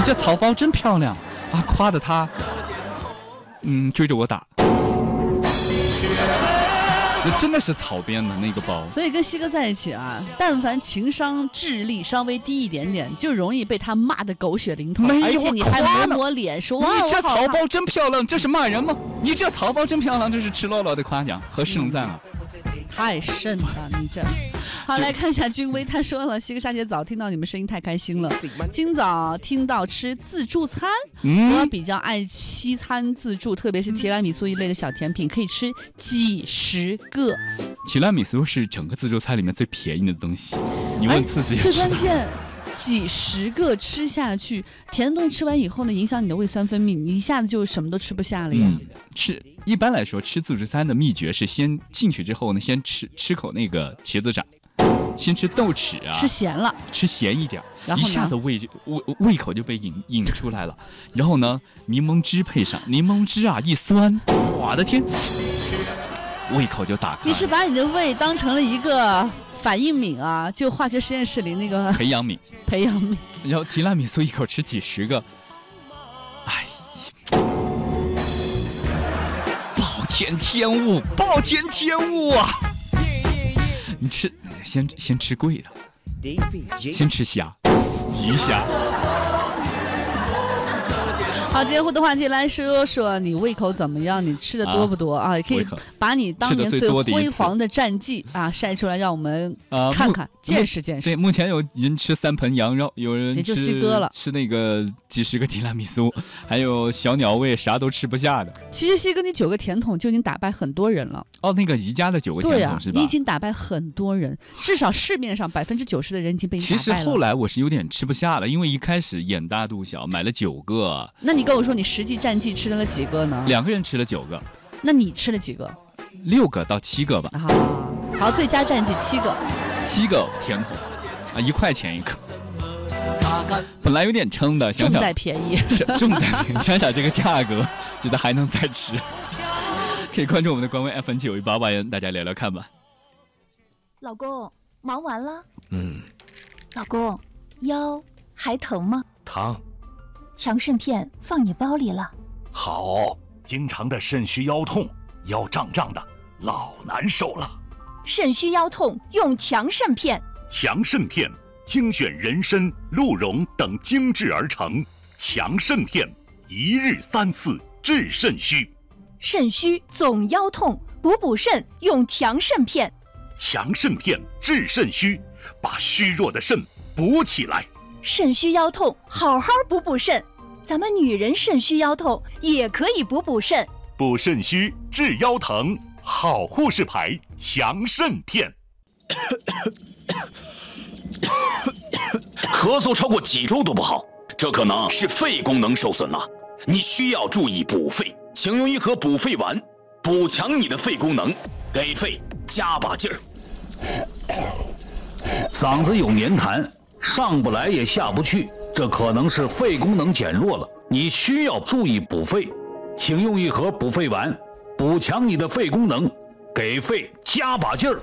这草包真漂亮啊，夸的他追着我打。真的是草编的那个包， 所以跟西哥在一起啊，但凡情商智力稍微低一点点，就容易被他骂得狗血淋头，而且你还抹抹脸说哇， 你这草包真漂亮，这是骂人吗？你这草包真漂亮，这是赤裸裸的夸奖和盛赞啊！ 太甚了，你这。好，来看一下君威，他说了，西哥莎姐早听到你们声音太开心了。今早听到吃自助餐，我比较爱西餐自助，特别是提拉米苏一类的小甜品，可以吃几十个。 提拉米苏是整个自助餐里面最便宜的东西，你问次子也最关键。几十个吃下去，甜的东西吃完以后呢，影响你的胃酸分泌，你一下子就什么都吃不下了呀。 一般来说，吃自助餐的秘诀是先进去之后呢，先吃口那个茄子掌，先吃豆豉啊， 吃咸了， 吃咸一点，然后一下子胃口就被引出来了。然后呢，柠檬汁配上，柠檬汁啊一酸，我的天，胃口就打开。 你是把你的胃当成了一个反应皿啊，就化学实验室里那个培养皿。然后提拉米苏一口吃几十个，哎，暴殄天物啊！你吃先吃贵的，先吃虾，鱼虾。 好，今天互动话题来说说你胃口怎么样，你吃的多不多啊？也可以把你当年最辉煌的战绩啊晒出来，让我们看看，见识见识。 对，目前有人吃3盆羊肉，有人也就西哥了， 吃那个几十个提拉米苏，还有小鸟胃啥都吃不下的。 其实西哥，你9个甜筒就已经打败很多人了。 哦，那个宜家的9个甜筒是吧？ 你已经打败很多人，至少市面上90%的人已经被你打败了。 其实后来我是有点吃不下了，因为一开始眼大肚小，买了9个。 那你跟我说你实际战绩吃了几个呢 ？2个人吃了9个。 那你吃了几个 ？6个到7个吧。 好，最佳战绩7个。 7个甜筒啊，1块钱1个。本来有点撑的，想想重在便宜， 重在便宜，想想这个价格，觉得还能再吃。可以关注我们的官微 FN91881，大家聊聊看吧。 老公，忙完了？老公，腰还疼吗？ 疼。 强肾片放你包里了。 好，经常的肾虚腰痛，腰胀胀的，老难受了。 肾虚腰痛用强肾片。 强肾片精选人参、鹿茸等精制而成，强肾片1日3次治肾虚。 肾虚总腰痛，补肾用强肾片。 强肾片治肾虚，把虚弱的肾补起来。 肾虚腰痛好好补肾，咱们女人肾虚腰痛也可以补肾。 补肾虚治腰疼，好护士牌强肾片。 咳嗽超过几周都不好，这可能是肺功能受损了，你需要注意补肺。请用1盒补肺丸，补强你的肺功能，给肺加把劲儿。 嗓子有黏痰，上不来也下不去，这可能是肺功能减弱了，你需要注意补肺。请用1盒补肺丸，补强你的肺功能，给肺加把劲儿。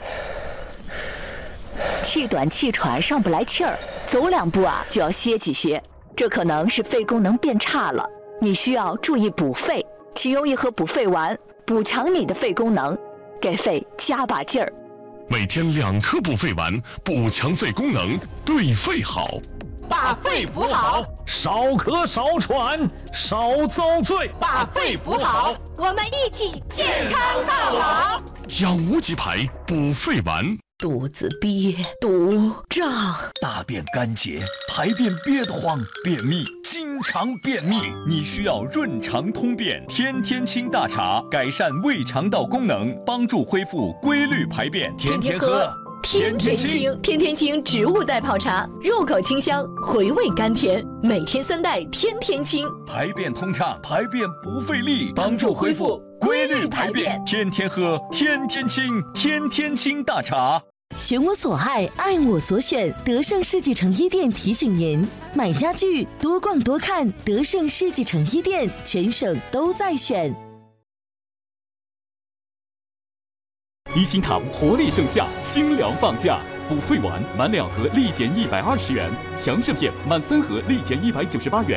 气短气喘上不来气儿，走2步啊就要歇几歇，这可能是肺功能变差了，你需要注意补肺。请用1盒补肺丸，补强你的肺功能，给肺加把劲儿。 每天2颗补肺丸，补强肺功能，对肺好。 把肺补好， 少咳少喘少遭罪。 把肺补好， 我们一起健康到老。 养无极牌补肺丸。 肚子憋、肚胀、 大便干结、排便憋得慌、便秘，经常便秘，你需要润肠通便天天清大茶，改善胃肠道功能，帮助恢复规律排便。天天喝， 天天清。天天清植物代泡茶，入口清香，回味甘甜，每天3袋，天天清， 排便通畅，排便不费力，帮助恢复规律排便。天天喝，天天清，天天清大茶。 选我所爱，爱我所选。德胜世纪城1店提醒您：买家具多逛多看，德胜世纪城1店，全省都在选。 一心堂活力盛夏，清凉放假，补肺丸满2盒立减120元，强肾片满3盒立减198元。